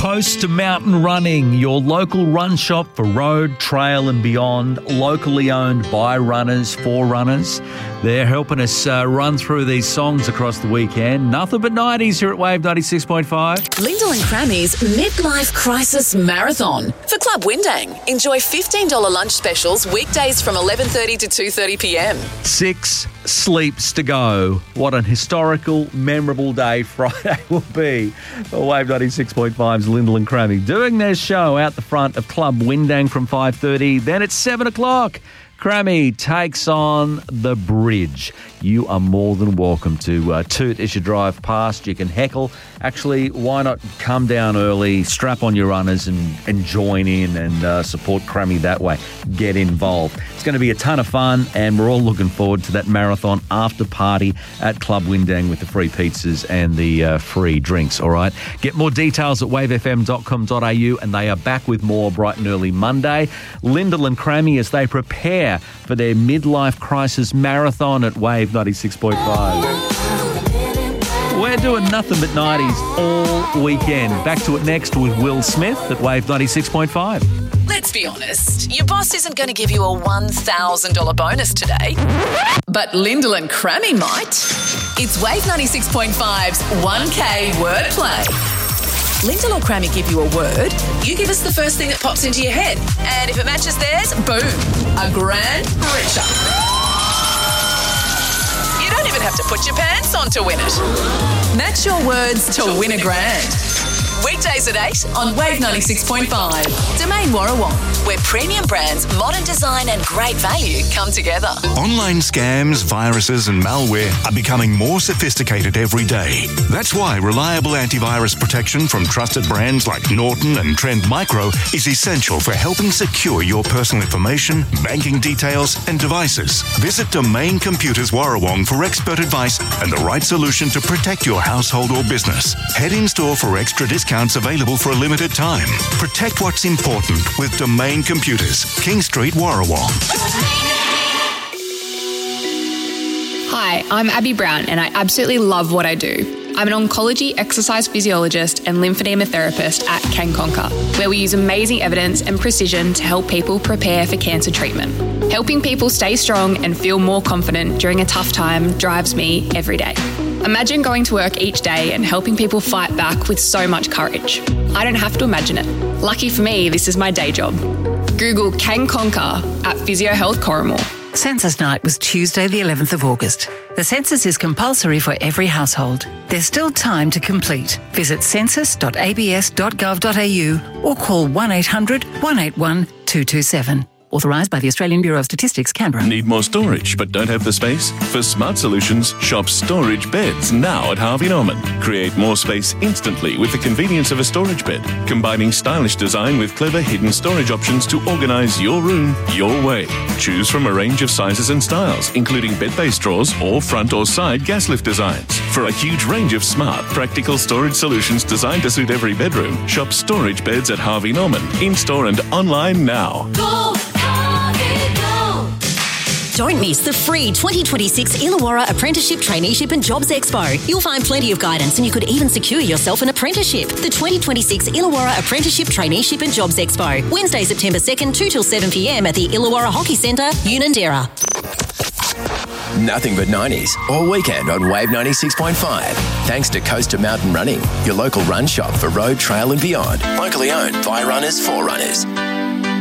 Coast to Mountain Running, your local run shop for road, trail and beyond, locally owned by runners, for runners. They're helping us run through these songs across the weekend. Nothing but 90s here at Wave 96.5. Lyndall and Crammy's Midlife Crisis Marathon. For Club Windang, enjoy $15 lunch specials weekdays from 11:30 to 2:30 p.m. 6 sleeps to go. What an historical, memorable day Friday will be for Wave 96.5's Lyndall and Crammy doing their show out the front of Club Windang from 5:30. Then at 7 o'clock, Crammy takes on The Bridge. You are more than welcome to toot as you drive past. You can heckle. Actually, why not come down early, strap on your runners and join in and support Crammy that way. Get involved. It's going to be a ton of fun, and we're all looking forward to that marathon after party at Club Windang with the free pizzas and the free drinks, all right? Get more details at wavefm.com.au, and they are back with more bright and early Monday. Lyndall and Crammy as they prepare for their midlife crisis marathon at Wave 96.5. We're doing nothing but 90s all weekend. Back to it next with Will Smith at Wave 96.5. Let's be honest, your boss isn't going to give you a $1,000 bonus today, but Lyndall and Crammy might. It's Wave 96.5's 1K wordplay. Lyndall or Crammy give you a word, you give us the first thing that pops into your head, and if it matches theirs, boom, a grand richer. You don't even have to put your pants on to win it. Match your words to win a grand. Weekdays at 8 on Wave 96.5. Domain Warrawong, where premium brands, modern design and great value come together. Online scams, viruses and malware are becoming more sophisticated every day. That's why reliable antivirus protection from trusted brands like Norton and Trend Micro is essential for helping secure your personal information, banking details and devices. Visit Domain Computers Warrawong for expert advice and the right solution to protect your household or business. Head in store for extra discounts available for a limited time. Protect what's important with Domain Computers, King Street, Warrawong. Hi, I'm Abby Brown and I absolutely love what I do. I'm an oncology exercise physiologist and lymphedema therapist at Can Conquer, where we use amazing evidence and precision to help people prepare for cancer treatment. Helping people stay strong and feel more confident during a tough time drives me every day. Imagine going to work each day and helping people fight back with so much courage. I don't have to imagine it. Lucky for me, this is my day job. Google Can Conquer at Physio Health Corrimal. Census night was Tuesday the 11th of August. The census is compulsory for every household. There's still time to complete. Visit census.abs.gov.au or call 1800 181 227. Authorised by the Australian Bureau of Statistics, Canberra. Need more storage but don't have the space? For Smart Solutions, shop storage beds now at Harvey Norman. Create more space instantly with the convenience of a storage bed, combining stylish design with clever hidden storage options to organise your room your way. Choose from a range of sizes and styles, including bed-based drawers or front or side gas lift designs. For a huge range of smart, practical storage solutions designed to suit every bedroom, shop storage beds at Harvey Norman, in-store and online now. Go! Don't miss the free 2026 Illawarra Apprenticeship, Traineeship and Jobs Expo. You'll find plenty of guidance and you could even secure yourself an apprenticeship. The 2026 Illawarra Apprenticeship, Traineeship and Jobs Expo. Wednesday, September 2nd, 2 till 7 p.m. at the Illawarra Hockey Centre, Unanderra. Nothing but 90s all weekend on Wave 96.5. Thanks to Coast to Mountain Running, your local run shop for road, trail and beyond. Locally owned by runners, for runners.